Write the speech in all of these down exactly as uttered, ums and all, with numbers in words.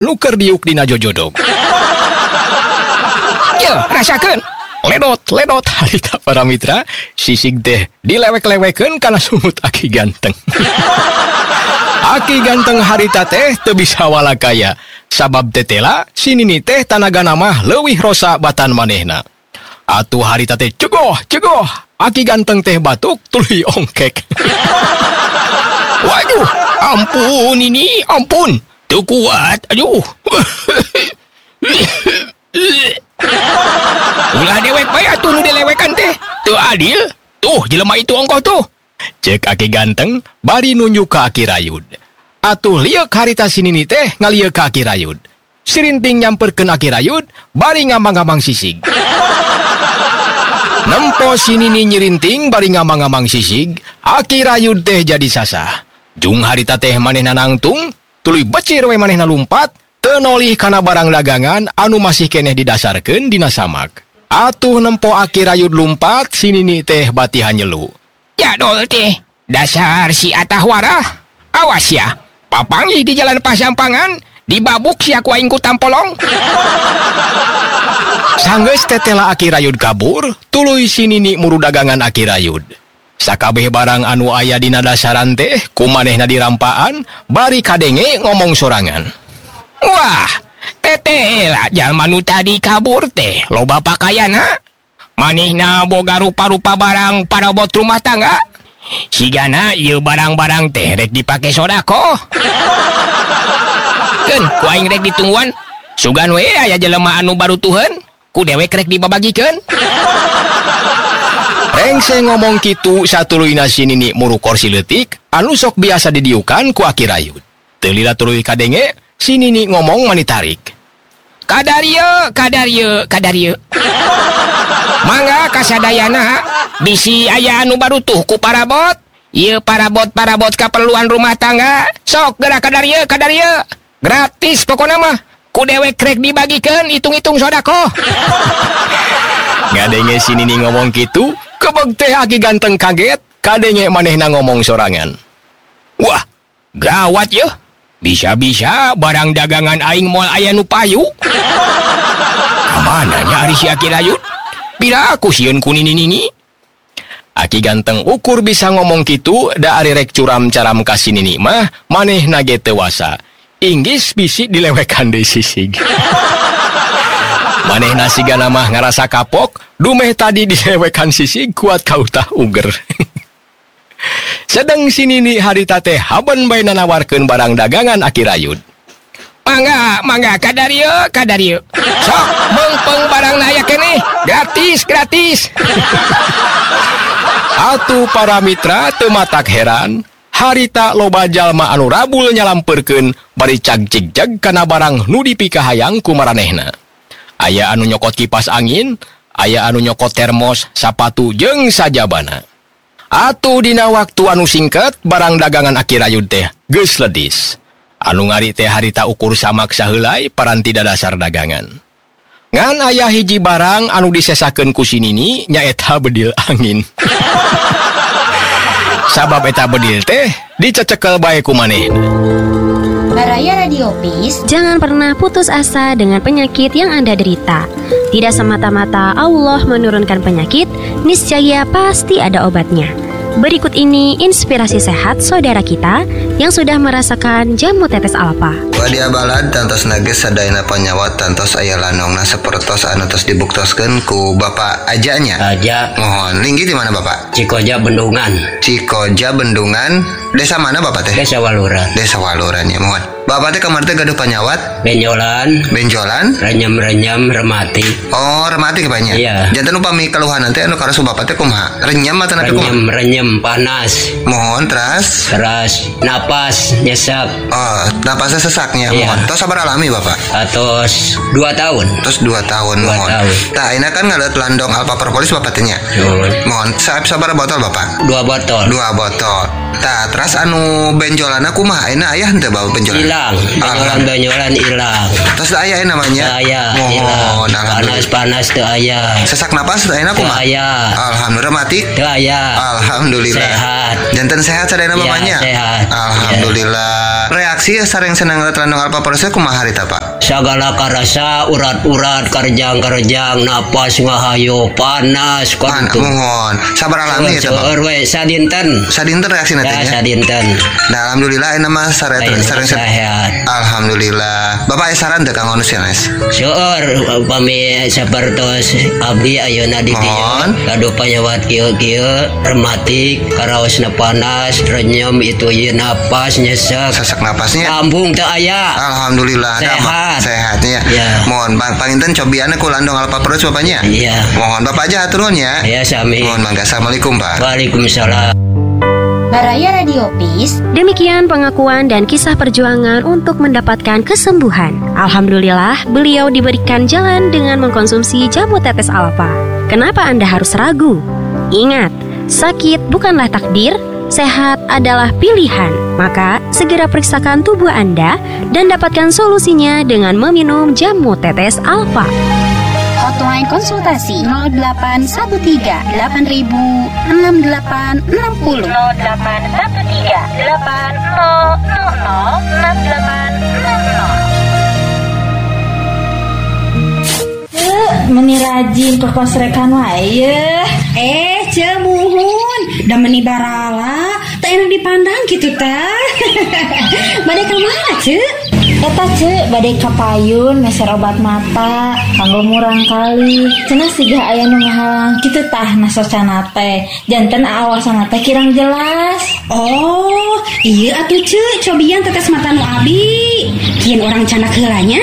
nuker diuk dina jojodog. Ye, rasakeun. Ledot, ledot harita para mitra, sisig teh dilewek-lewekeun kana sumut Aki ganteng. Aki ganteng harita teh teu bisa walakaya, sabab tetela si Nini teh tanagana mah leuwih rosa batan manehna. Atuh harita teh cegoh, cegoh, Aki ganteng teh batuk tuluy ongkek. Waduh, ampun ini, ampun, teu kuat, aduh. Ulah dewek bae atuh nu dilewekan teh. Teu adil. Tuh, jelema itu ongkoh tuh. Cek Aki ganteng bari nunjuk ka Aki rayud. Atuh lieu harita si Nini teh ngalieu ka Aki rayud. Sirinting nyamperkeun Aki rayud bari ngamang-ngamang sisig. Nempo si Nini nyirinting bari ngamang-ngamang sisig, Aki rayud teh jadi sasah. Jung harita teh manehna nangtung, tuluy becir we manehna lumpat, teu nolih kana barang dagangan anu masih keneh didasarkeun dina samak. Atuh nempo Aki rayud lumpat, si Nini teh bati hanyelu. Ya dol teh, dasar si atah warah. Awas ya, papanggih di jalan Pasampangan, dibabuk si aku aing ku tampolong. Sanggeus tetela Aki rayud kabur, tuluy si Nini muru dagangan Aki rayud. Sakabeh barang anu aya dina dasaran teh kumanehna dirampaan, bari kadenge ngomong sorangan. Wah, tetela jalma nu tadi kabur teh loba pakaiana. Manehna boga rupa-rupa barang parabot rumah tangga. Sigana ieu barang-barang teh rek dipake sodako. Keun ku aing rek ditungguan. Sugan we aya jelema anu barutuheun, ku dewek rek dibabagikeun. Rengse ngomong kitu satuluyna si Nini muru kursi leutik anu sok biasa didiukan ku Aki rayud. Teu lila tuluy kadenge si Nini ngomong mani tarik. Kadarieu, kadarieu, kadarieu. Mangga kasadayana bisi aya anu barutuh ku parabot. Ieu parabot-parabot kaperluan rumah tangga. Sok geura kadarieu, kadarieu. Gratis pokona mah. Ku dewek rek dibagikeun hitung-hitung sodako. Ngadenge si Nini ngomong kitu, kebeg teh Aki ganteng kaget, kadenge manehna ngomong sorangan. Wah, gawat yeuh. Bisa-bisa barang dagangan aing moal aya nu payu. Kamana nya ari si Aki rayud? Bila aku sieun ku Nini-Nini. Aki ganteng ukur bisa ngomong kitu, da ari rek curam caram ka si Nini mah manehna ge teu wasa. Inggis bisi dilewekan deui sisig. Manehna sigana mah ngarasa kapok, dumeh tadi dilewekan sisig kuat kautah uger. Sedang si Nini harita teh haben bae nawarkeun barang dagangan Aki rayud. Mangga, mangga kadarieu, kadarieu. Sok meungpeung barangna aya keneh, gratis, gratis. Atuh para mitra teu matak heran, harita loba jalma anu rabul nyalampeurkeun bari cag-cigjag kana barang nu dipikahayang ku maranehna. Aya anu nyokot kipas angin, aya anu nyokot termos, sapatu jeung sajabana. Atuh dina waktu anu singket barang dagangan Aki rayud teh geus ledis. Anu ngari teh harita ukur samak saheulai paranti dadasar dagangan. Ngan aya hiji barang anu disesakeun ku si Nini nyaeta bedil angin. Sabab eta bedil teh dicecekel bae ku manehna. Baraya Radio Peace. Jangan pernah putus asa dengan penyakit yang Anda derita. Tidak semata-mata Allah menurunkan penyakit, niscaya pasti ada obatnya. Berikut ini inspirasi sehat saudara kita yang sudah merasakan jamu tetes alfa. Wadia balad tantos nages sadayana panyawat tantos aya lanongna sapertos anu tos dibuktoskeun ku Bapak Ajanya. Aja. Mohon linggi di mana Bapak? Cikoja Bendungan. Cikoja Bendungan. Desa mana Bapak teh? Desa Waluran. Desa Waluran ya mohon. Bapak teh kamar teh gaduh panyawat? Benjolan. Benjolan? Renyam-renyam remati. Oh, remati banyak. Iya. Janten upami keluhan teh anu karos Bapak teh kumaha? Renyam atau napi kumaha? Renyam, renyam panas. Mohon teras. Teras napas nyesek. Oh, napasnya sesaknya. Iya. Mohon. Tos sabar alami Bapak? Atos dua tahun. Terus dua tahun Dua mohon. tahun. Tah ini kan ngalet landong alpa propolis Bapak teh nya. Mohon. Mohon sabar botol Bapak? Dua botol. Dua botol. Tah, terus anu benjolanna kumaha ayeuna aya henteu bawa benjolan? Hilang, benjolan-benjolan hilang. Terus aya namanya? Aya, mohon panas-panas teu aya. Sesak napas ayeuna Teu kumaha? aya. Alhamdulillah mati. Teu aya. Alhamdulillah. Sehat. Janten sehat sadayana Ya, mamanya? sehat. Alhamdulillah. Reaksi sareng senang latandung alpa proses kumaha harita Pak? Sagala karasa urat-urat karjang-karjang napas ngahayu panas Pan, kudu. mohon. Sabar alami ya Pak. Seueur we sadinten. Sadinten reaksi Ya nantinya. sadinten. Nah, alhamdulillah enak mah sare Ayeuna sareng sehat. Alhamdulillah. Bapak aya saran teu Kang Onus ya, Nes? Seueur upami sapertos abdi ayeuna di dieu Mohon. kadu panyawat kieu-kieu rematik karaosna panas renyem itu ieu napas nyesek Sesak napasnya. lambung teu aya. Alhamdulillah ada Sehat. mah sehatnya. Ya. Mohon Bang panginten cobianna ku landong alpa perut bapaknya. Iya. Mohon Bapak aja atur nuhun ya. Ya sami. Mohon mangga. Assalamualaikum Pak. Waalaikumsalam. Baraya Radio Peace. Demikian pengakuan dan kisah perjuangan untuk mendapatkan kesembuhan. Alhamdulillah, beliau diberikan jalan dengan mengkonsumsi jamu tetes alfa. Kenapa Anda harus ragu? Ingat, sakit bukanlah takdir, sehat adalah pilihan. Maka, segera periksakan tubuh Anda dan dapatkan solusinya dengan meminum jamu tetes alfa. Hotline konsultasi nol delapan satu tiga delapan ribu enam delapan enam nol nol delapan satu tiga delapan nol nol nol enam delapan enam nol. Meni rajin ke kosrekan wae. Eh, cemuhun, da meni barala, tak enak dipandang gitu teh. Bade ka mana, Cek? Eta Cek, bade ka payun meser obat mata, kanggo murang kali. Cenah siga aya nu ngahalang kitu tah nasocana teh. Janten awasana teh kirang jelas. Oh, iya atuh Cek, cobian tetes mata nu abi. Kian orang canak heulanya.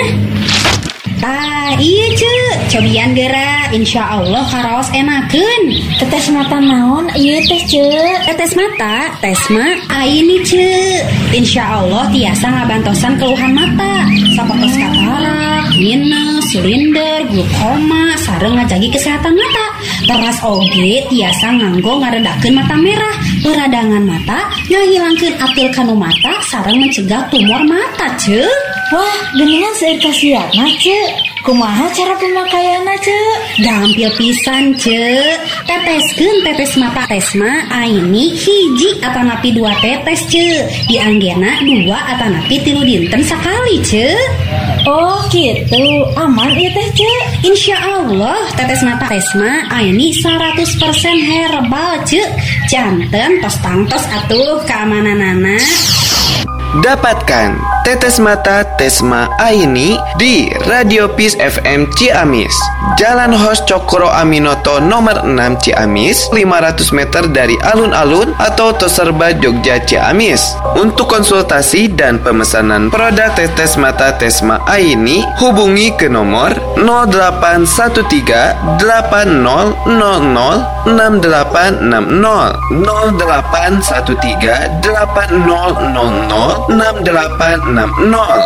Tah, iya Cek, cobian geura, insya Allah karaos enakeun. Tetes mata naon ieu teh Cek? Tetes mata, tes mah aini Cek. Insya Allah tiasa ngabantosan keluhan mata, sapertos katarak, minus, silinder, glukoma, sareng ngajagi kesehatan mata. Teras oge tiasa nganggo ngaredakeun mata merah, peradangan mata, ngahilangkeun atil kanu mata, sareng mencegah tumor mata Cek. Wah, geningan seueur kasiatna Cek. Kumaha cara pemakaianna Cek? Gampil pisan Cek. Teteskeun tetes mata tesma aini hiji atanapi dua tetes Cek. Dianggena dua atanapi tilu dinten sakali Cek. Oh gitu, aman ieu teh Cek. Insya Allah tetes mata tesma aini seratus persen herbal Cek. Janten tos tangtos atuh keamananana. Dapatkan tetes mata Tesma Aini di Radio Peace F M Ciamis, Jalan Hos Cokro Aminoto nomor enam Ciamis, lima ratus meter dari alun-alun atau Toserba Jogja Ciamis. Untuk konsultasi dan pemesanan produk tetes mata Tesma Aini, hubungi ke nomor nol delapan satu tiga delapan nol nol nol enam delapan enam nol nol delapan satu tiga delapan nol nol nol enam delapan enam nol.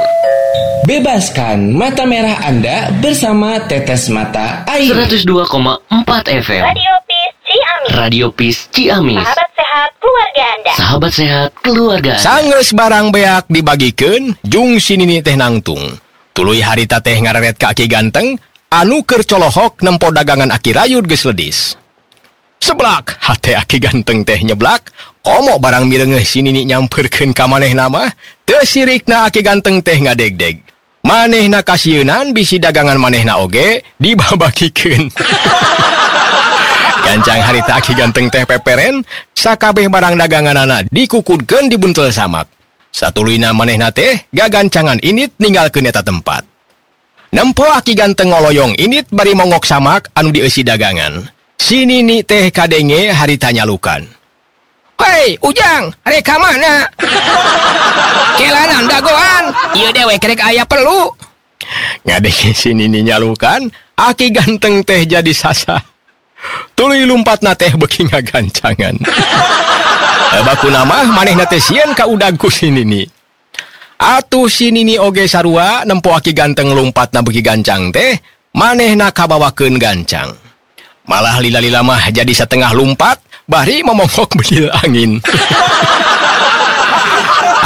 Bebaskan mata merah Anda bersama Tetes Mata Aini. seratus dua koma empat F M Radio Peace Ciamis. Radio Peace Ciamis. Sahabat sehat keluarga Anda. Sahabat sehat keluarga. Sanggeus barang beak dibagikeun, jung sinini teh nangtung. Tuluy harita teh ngareret ka Aki Ganteng, anu keur colohok nempo dagangan Aki Rayud geus leudis. Seblak, hate Aki Ganteng teh nyeblak, komo barang mireungeuh sinini nyamperkeun ka manehna mah, teu sirikna Aki Ganteng teh ngadegdeg. Manehna kasieun bisi dagangan manehna oge dibabakikeun. Gancang harita Aki Ganteng teh peperen, sakabeh barang daganganana dikukudkeun di buntel samak. Satuluyna manehna teh gagancangan init ninggalkeun eta tempat. Nempo Aki Ganteng ngoloyong init bari mongok samak anu dieusi dagangan. Si Nini teh kadenge harita nyalukan. Hei, Ujang, reka mana? Kelanan dagoan, ieu dewe kerek aya perlu. Ngadenge si Nini nyalukan, Aki Ganteng teh jadi sasa. Tuluy lumpatna teh beuki ngagancangan. Bakuna mah manehna teh sieun ka udagku si Nini. Atuh si Nini oge sarua nempo Aki Ganteng lumpatna beuki gancang teh, manehna kabawakeun gancang. Malah lila-lila mah jadi setengah lumpat, bari momongkok bedil angin.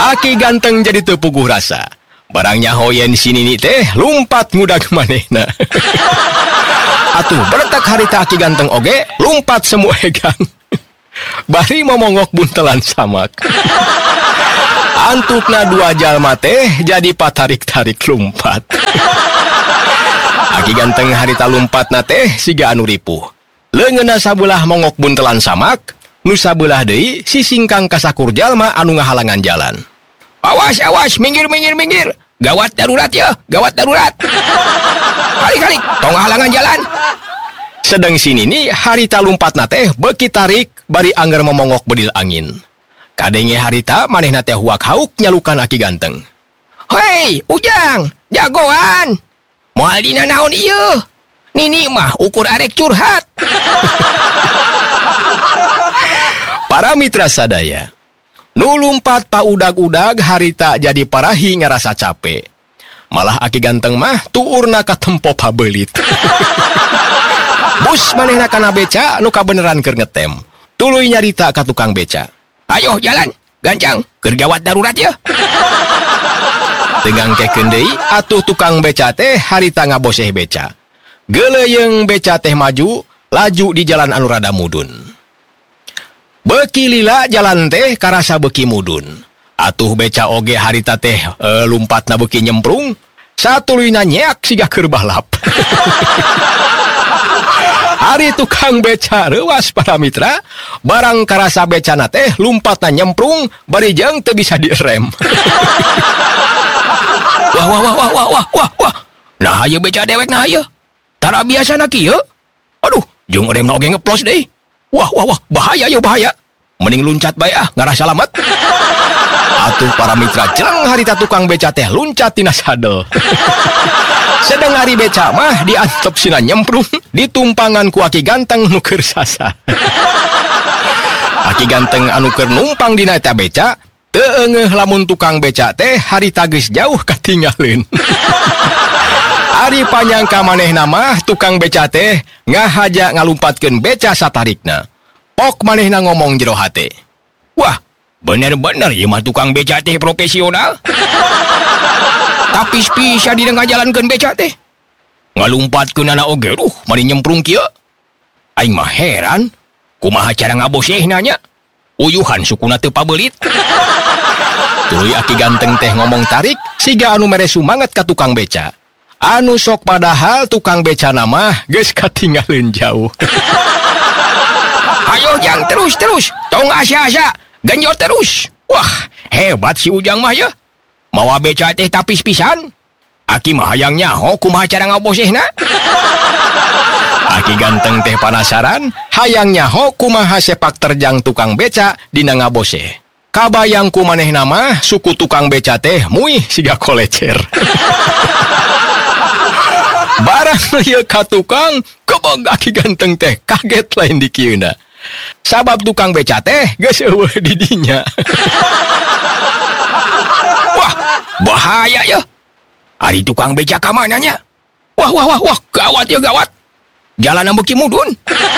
Aki ganteng jadi tepuguh rasa. Barangnya hoyen sini teh lumpat ngudag manehna. Atuh bertak harita Aki ganteng oge lumpat semua egang. Bari momongok buntelan samak. Antukna dua jalma teh jadi patarik-tarik lumpat. Aki ganteng harita lumpat na teh siga anu ripuh. Leungeunna sabelah mongok buntelan samak, nu sabelah deui si singkang kasakur jalma anu ngahalangan jalan. Awas awas, minggir minggir minggir. Gawat darurat ya, gawat darurat. Kali-kali, tong halangan jalan. Sedang sini nih harita lumpat na teh beuki tarik bari angger momongok bedil angin. Kadenge harita manehna teh huak hauk nyalukan Aki ganteng. Hei, Ujang, jagoan. Moal dina naon ieu? Nini mah ukur arek curhat. Para mitra sadaya, nu lumpat paudag-udag harita jadi parahi ngarasa capek. Malah Aki ganteng mah tuurna ka tempo pabeulit. Bus manehna kana beca nu kabeneran keur ngetem. Tuluy nyarita ka tukang beca. Ayo jalan, gancang, keur gawat darurat ya. Tegang kekeun deui atuh tukang beca teh harita ngaboseh beca. Geuleyeung beca teh maju, laju di jalan anu rada mudun. Beuki lila jalan teh karasa beuki mudun. Atuh beca oge harita teh e, lumpatna beuki nyemprung, satuluyna nyeak siga keur balap. Hari tukang beca reuas para mitra, barang karasa becana teh lumpatna nyemprung, bari jeung teu bisa direm. Wah wah wah wah wah wah wah wah. Nah ieu beca dewek nah ieu. Tara biasana kieu. Aduh, jeung rem oge ngeplos deui. Wah wah wah, bahaya ieu bahaya. Mending luncat bae ah, ngarah salamet. Atuh para mitra jeleng harita tukang beca teh luncat tina sadel. Sedang hari beca mah diantep sina nyemprung ditumpangan ku Aki ganteng nu keur sasa. Aki ganteng anu keur numpang dina eta beca teu eungeuh lamun tukang beca teh harita geus jauh katinggalin. Ari panyangka manehna mah tukang beca teh ngahaja ngalumpatkeun beca satarikna. Pok manehna ngomong jero hate. Wah, bener-bener ieu mah tukang beca teh profesional. Tapi bisa dina ngajalankeun beca teh. Ngalumpatkeun anak oge, duh, mari nyemprung kieu. Aing mah heran, kumaha cara ngabosehna nya? Uyuhan sukuna teu pabeulit. Tuluy Aki ganteng teh ngomong tarik, siga anu mere sumanget ka tukang beca. Anu sok padahal tukang beca nama geus katinggalin jauh. Ayo Jang, terus terus, tong asa-asa, genjot terus. Wah, hebat si Ujang mah ya. Mawa beca teh tapis pisan. Aki mah hayang nyaho kumaha cara ngabosehna. Aki ganteng teh penasaran, hayang nyaho kumaha sepak terjang tukang beca dina ngaboseh. Kabayang ku manehna mah suku tukang beca teh muih siga kolecer. Barang lieu ka tukang, kebog Aki ganteng teh kaget lain di kieuna. Sabab tukang beca teh geus eueuh di dinya. Wah, bahaya ya. Ari tukang beca ka mana nya? Wah wah wah wah, gawat ya gawat. Jalan beuki mudun.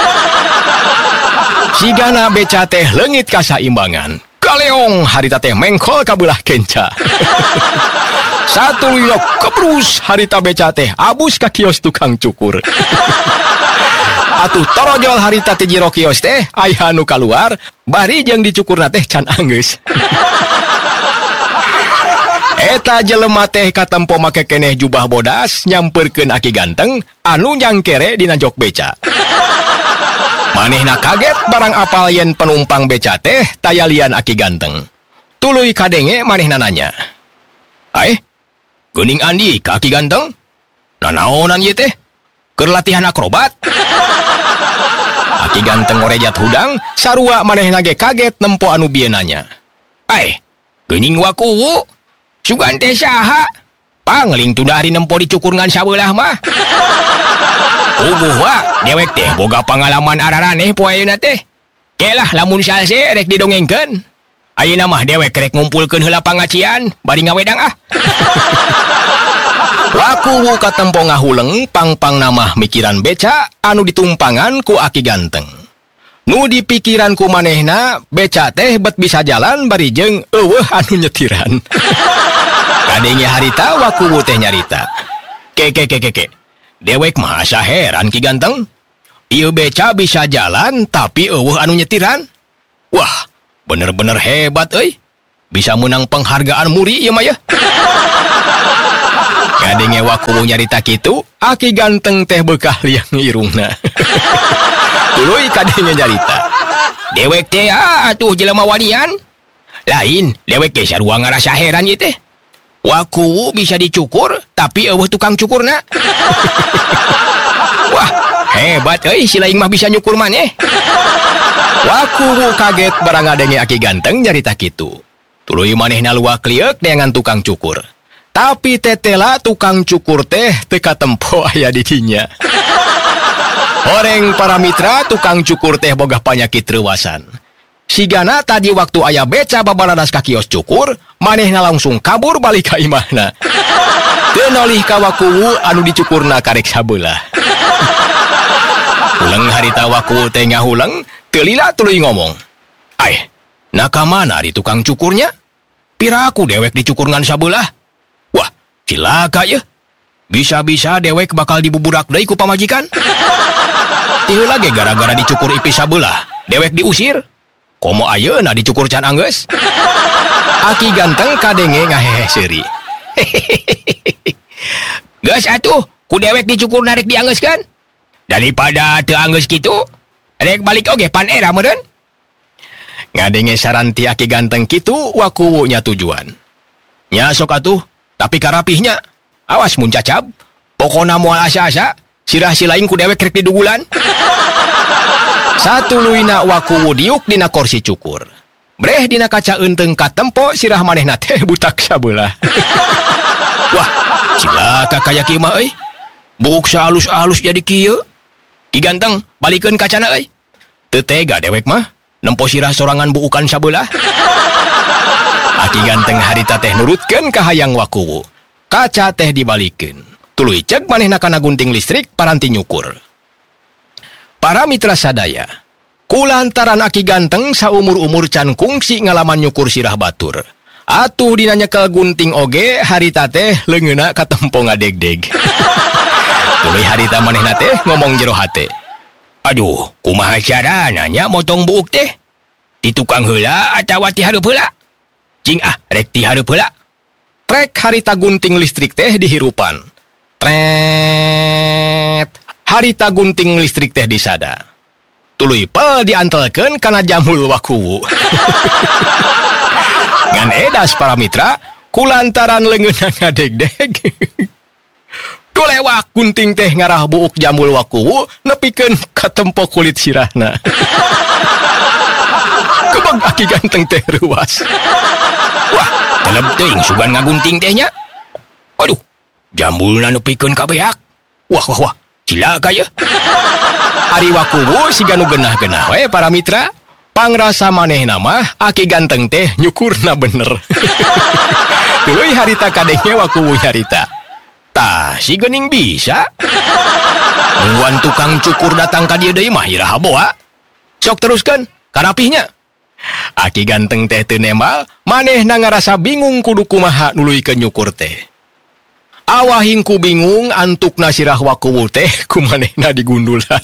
Sigana beca teh leungit ka saimbangan. Kaleong harita teh mengkol ka beulah kenca. Satu lilok kebrus harita beca teh abus ka kios tukang cukur. Atuh torojol harita teh jero kios teh aya nu kaluar bari jeung dicukurna teh can anggeus. Eta jelema teh katempo make keneh jubah bodas nyamperkeun Aki ganteng anu nyangkere dina jok beca. Manehna kaget barang apal yen penumpang beca teh tayalian Aki ganteng. Tuluy kadenge manehna nanya. "Aeh, geuning Andi ka Aki ganteng? Nanaonan ieu teh? Keur latihan akrobat?" Aki ganteng ngorejat hudang, sarua manehna ge kaget nempo anu bieu nanya. "Aeh, geuning wakuwu? Sugan teh saha? Pangling tu dari nempo dicukur ngan sabeulah mah." Ubuh wa, dewek teh boga pangalaman araraneh poeyeuna teh. Kelah lamun salse rek didongengkeun. Ayeuna mah dewek rek ngumpulkeun heula pangacian, bari ngawedang ah. Wakuwu katempo ngahuleng pang-pang namah mikiran beca anu ditumpangan ku Aki ganteng. Nu di pikiranku manehna beca teh bet bisa jalan bari jeung eueuh anu nyetiran. Kadenge harita wakuwu teh nyarita. Ke ke ke ke ke. Dewek mah asa heran Ki Ganteng. Ieu beca bisa jalan tapi eueuh anu nyetiran. Wah, bener-bener hebat euy. Bisa menang penghargaan muri ieu mah ya. Kadenge wakuwu nyarita kitu, Aki Ganteng teh bekah liang irungna. Tuluy kadenge nyarita. Dewek teh atuh jelema wanian. Lain, dewek ge sarua ngarasa heran ieu teh. Wakuwu bisa dicukur tapi eueuh tukang cukurna. Wah, hebat euy si laing mah bisa nyukur maneh. Wakuwu kaget barang ngadenge Aki Ganteng nyarita kitu. Tuluy manehna luak liek dengan tukang cukur. Tapi tetela tukang cukur teh teka tempo aya di dinya. Horeng para mitra tukang cukur teh boga panyakit reuwasan. Sigana tadi waktu aya beca babaladas ka kios cukur, manehna langsung kabur balik ka imahna. Teu nolih ka wakuwu anu dicukurna karek sabeula. Ulang harita wakuwu teh ngahulang, teu lila tuluy ngomong. Ai, naka mana di tukang cukurnya? Piraku dewek dicukur ngan sabeula. Wah, cilaka ya. Bisa-bisa dewek bakal dibuburak deui ku pamajikan. Ieu lagi gara-gara dicukur ipis sabeula, dewek diusir. Komo ayeuna dicukur can anggeus. Aki Ganteng kadenge ngahehe seuri. Geus atuh, ku dewek dicukur narek dianggeuskeun. Daripada teu anggeus kitu, rek balik oge pan era meureun. Ngadenge saran ti Aki Ganteng kitu, wakuwu nya tujuan. Nya sok atuh, tapi karapihnya. Awas mun cacab, pokona moal asa-asa, sirah si lain ku dewek rek didugulan. Satu luina wakuwu diuk dina kursi cukur. Breh dina kaca eunteng ka tempo sirah manehna teh butak sabeula. Wah, cilaka kaya kieu mah euy. Buuk salus-alus jadi kieu. Ki Ganteng, balikeun kacana euy. Teu tega dewek mah, nempo sirah sorangan buukan sabeula. Aki Ganteng harita teh nurutkeun ka hayang wakuwu. Kaca teh dibalikeun. Tuluy ceuk manehna kana gunting listrik paranti nyukur. Para mitra sadaya, kulantaran Aki Ganteng saumur-umur can kungsi ngalaman nyukur sirah batur. Atuh dina nyekel gunting oge harita teh leungeuna katempo ngadegdeg. Tuluy harita manehna teh ngomong jero hate. Aduh, kumaha carana nya motong buuk teh? Di tukang heula atawa ti hareup heula? Cing ah, rek ti hareup heula. Trek harita gunting listrik teh dihirupan. Tret. Harita gunting listrik teh disada. Tuluy pel diantelkeun kana jamul wakuwu. Ngan edas para mitra, kulantaran leungeunna ngadegdeg. Tulewak gunting teh ngarah buuk jamul wakuwu nepikeun ka tempo kulit sirahna. Kebag Aki Ganteng teh ruas. Wah, teleb teuing sugan ngagunting tehnya. Waduh, jambulna nepikeun ka beak. Wah wah wah, cilaka ya. Ari wakuwu siga nu geunah-geunah we para mitra. Pangrasa manehna mah Aki Ganteng teh nyukurna bener. Tuluy harita kadenge wakuwu nyarita. Tah, si geuning bisa. Nungguan tukang cukur datang ka dieu deui mah iraha boa. Sok teruskeun, karapihnya. Aki Ganteng teh teu nembal, manehna ngarasa bingung kudu kumaha nuluykeun nyukur teh. Awahing ku bingung antukna sirah wakuwu teh ku manehna digundulan.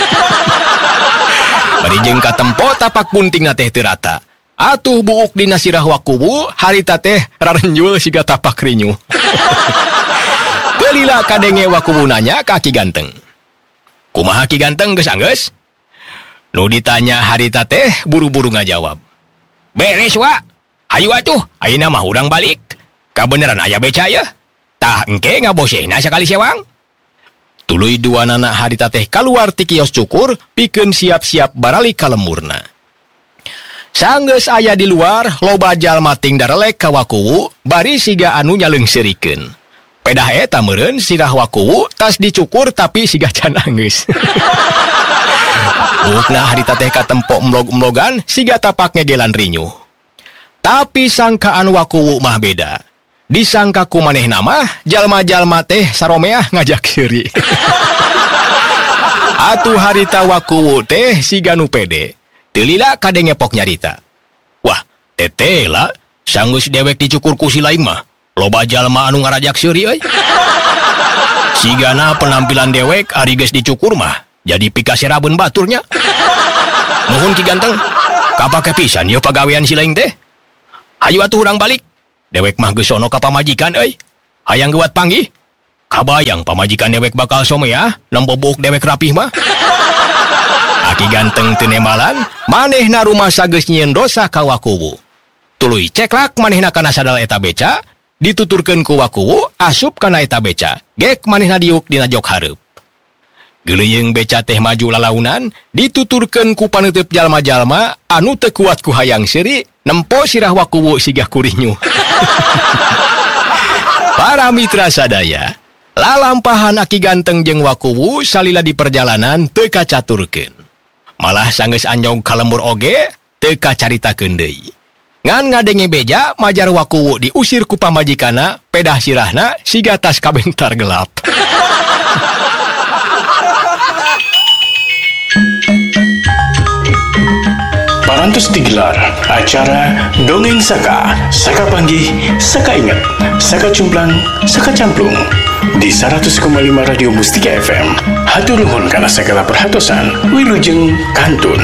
Bari jeung katempo tapak guntingna teh teu rata. Atuh buuk dina sirah wakuwu harita teh rarenjul siga tapak rinyu. Kelila kadenge wakuwu nanya ka Aki Ganteng. Kumaha Ki Ganteng geus anggeus? Nu ditanya harita teh buru-buru ngajawab. Beres wa. Hayu atuh, ayeuna mah urang balik. Kabeneran aya beca ya? Tah engke ngabosehna sakali sewang. Tuluy duanana harita teh kaluar ti kios cukur pikeun siap-siap baralik ka lemurna. Sanggeus aya di luar, loba jalma ting darelek ka wakuwu bari siga anu nyaleungseurikeun. Pedah eta meureun sirah wakuwu tas dicukur tapi siga can anggeus. Buukna harita teh katempo emlog-emlogan siga tapak ngegelan rinyu. Tapi sangkaan wakuwu mah beda. Disangka ku manehna mah jalma-jalma teh saromeah ngajak seuri. Atuh harita wakuwu teh si ganu pede. Telila kade ngepok nyarita. Wah, tetela sanggeus dewek dicukur ku si lain mah. Loba jalma anu ngarajak seuri euy. Sigana penampilan dewek ari geus dicukur mah jadi pika serabeun baturnya. Nuhun Ki Ganteng. Kapake pisan ieu pagawean si lain teh. Hayu atuh urang balik. Dewek mah geus sono ka pamajikan euy. Hayang geuwat panggih. Kabayang pamajikan dewek bakal somea nembobok dewek rapih mah. Aki Ganteng teu nemalan, manehna rumasa geus nyieun dosa ka wakuwu. Tuluy ceklak manehna kana sadal eta beca, dituturkeun ku wakuwu asup kana eta beca. Gek manehna diuk dina jok hareup. Geuleyeung beca teh maju lalaunan, dituturkeun ku paneuteup jalma-jalma anu teu kuat ku hayang seuri, nempo sirah wakuwu sigah kurinyu. Para mitra sadaya, lalampahan Aki Ganteng jeung wakuwu salila di perjalanan teu kacaturkeun. Malah sanggeus anjog kalembur oge teu kacaritakeun deui. Ngan ngadenge beja majar wakuwu diusir ku pamajikanna, pedah sirahna siga tas kabentar gelap. Parantos digelar acara Dongeng Saka, Saka Panggih, Saka Ingat, Saka Cumplang, Saka Camplung di seratus koma lima Radio Mustika F M. Hatur nuhun kana segala perhatosan, wilujeng kantun.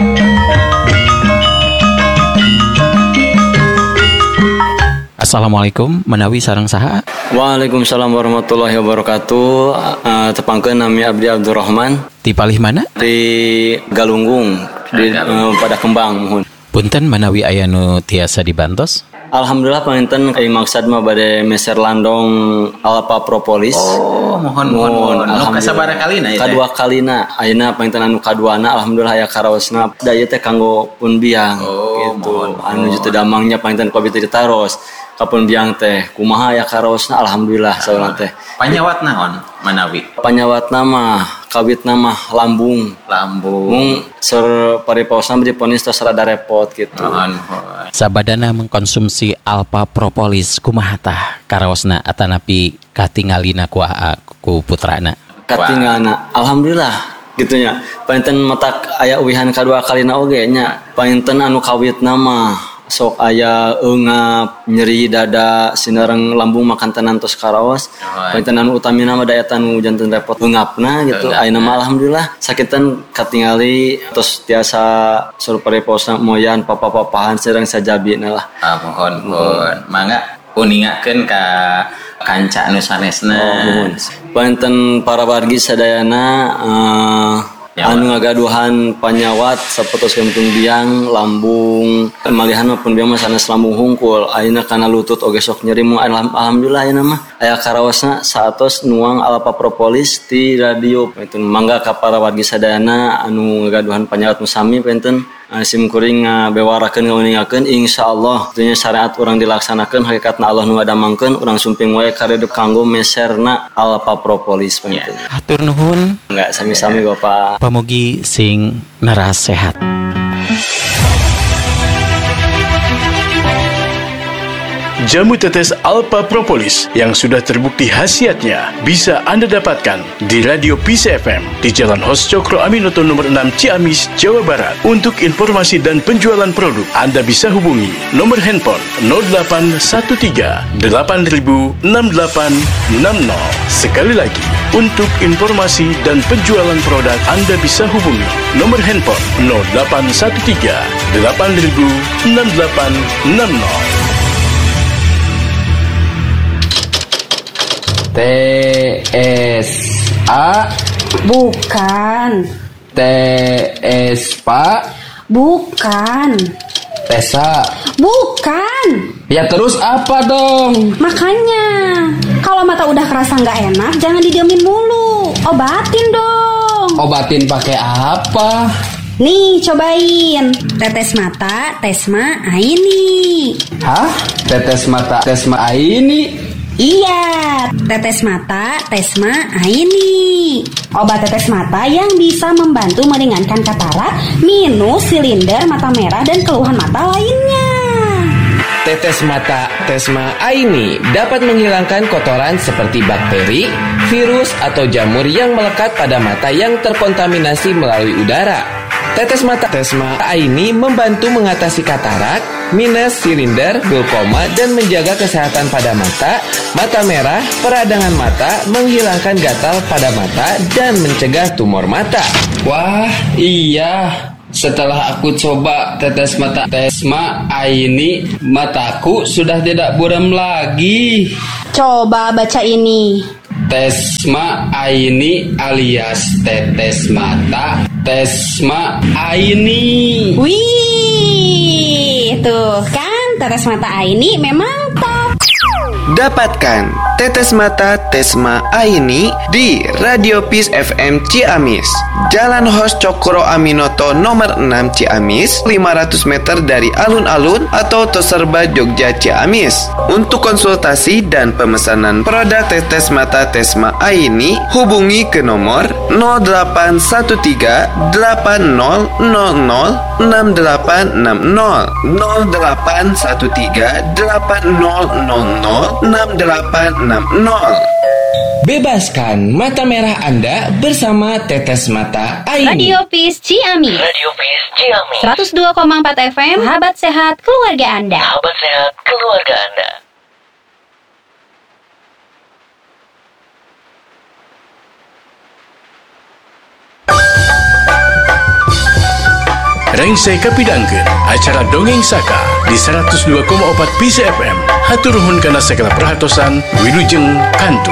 Assalamualaikum, menawi sareng saha? Waalaikumsalam warahmatullahi wabarakatuh. Uh, tepangkeun nami Abdi Abdurrahman. Di palih mana? Di Galunggung, di uh, pada Kembang mohon. Punten menawi aya nu tiasa dibantos? Alhamdulillah panginten kai maksad mah bade meser landong Alpha Propolis. Oh, mohon mohon mohon. Anu kasabaraha kalina ieu? Kadua kalina. Ayeuna panginten anu kaduana alhamdulillah aya karaosna. Da ieu teh kanggo pun biang oh, gitu. Anu jutu damangnya panginten kobi teh ditaros. Kapun biang teh kumaha aya karaosna alhamdulillah saurang teh. Panyawat naon manawi? Panyawatna mah kawitna mah lambung. Lambung. Mung ser paripaosna diponis tos rada repot gitu. Mohon. Sabadana mengkonsumsi Alpha Propolis kumaha tah karaosna atanapi katingalina ku ku putrana? Katingalna alhamdulillah gitunya. Painten matak aya uwihan kadua kalina oge nya. Painten anu kawitna mah sok aya eungap, nyeri dada, sineurang lambung makan tenan tos karaos. Painten anu utamina mah daya tanu janten repot eungapna gitu. Ayeuna mah alhamdulillah sakitan katingali tos tiasa sur pariposna moyan papa-papahan sareng sajabina lah. Ah mohon mohon. Mangga uningakeun ka kanca anu sanesna. Oh, mohon. Painten para wargi sadayana uh, anu ngagaduhan panyawat sapertos kempun biang lambung malihan pun biang mah sanes lambung hungkul ayeuna kana lutut oge sok nyeri mung alhamdulillah ayeuna mah aya karaosna saatos nuang Alpha Propolis ti radio penten mangga ka para wargi sadayana anu ngagaduhan panyawat musami penten sim kuring ngabewarakeun ngauningakeun insyaallah tuluy syariat urang dilaksanakeun hakikatna Allah nu ngadamangkeun urang sumping wae karedep kanggo meserna Alpha Propolis penten. Hatur nuhun. Enggak sami-sami Bapak. Pamugi sing naras sehat. Jamu tetes Alpha Propolis yang sudah terbukti khasiatnya bisa Anda dapatkan di Radio Peace F M di Jalan Hos Cokro Aminoto nomor enam Ciamis, Jawa Barat. Untuk informasi dan penjualan produk, Anda bisa hubungi nomor handphone nol delapan satu tiga delapan nol enam delapan enam nol. Sekali lagi, untuk informasi dan penjualan produk, Anda bisa hubungi nomor handphone nol delapan satu tiga delapan nol enam delapan enam nol. T S A Bukan. T S Pak Bukan. Tesa Bukan. Ya terus apa dong? Makanya kalau mata udah kerasa nggak enak jangan didiemin mulu. Obatin dong. Obatin pakai apa? Nih cobain. Tetes mata Tesma Aini. Hah? Tetes mata Tesma Aini? Iya, tetes mata Tesma Aini. Obat tetes mata yang bisa membantu meringankan katarak, minus, silinder, mata merah, dan keluhan mata lainnya. Tetes mata Tesma Aini dapat menghilangkan kotoran seperti bakteri, virus, atau jamur yang melekat pada mata yang terkontaminasi melalui udara. Tetes mata Tesma Aini membantu mengatasi katarak, minus, silinder, glaukoma, dan menjaga kesehatan pada mata, mata merah, peradangan mata, menghilangkan gatal pada mata, dan mencegah tumor mata. Wah, iya. Setelah aku coba tetes mata Tesma Aini, mataku sudah tidak buram lagi. Coba baca ini. Tesma Aini alias tetes mata Tesma Aini. Wih, tuh kan tetes mata Aini memang top. Dapatkan Tetes Mata Tesma Aini di Radio Peace F M Ciamis, Jalan Hos Cokro Aminoto nomor enam Ciamis, lima ratus meter dari alun-alun atau Toserba Jogja Ciamis. Untuk konsultasi dan pemesanan produk Tetes Mata Tesma Aini, hubungi ke nomor nol delapan satu tiga delapan nol nol nol enam delapan enam nol nol delapan satu tiga delapan nol nol nol enam delapan enam nol. Bebaskan mata merah Anda bersama Tetes Mata Aini. Radio Peace Ciamis. Radio Peace Ciamis. seratus dua koma empat F M. Sahabat sehat keluarga Anda. Sahabat sehat keluarga Anda. Rangsai kapidangkeun acara Dongeng Saka di seratus dua koma empat P C F M. Hatur nuhun kana segala perhatosan, wilujeng kantur.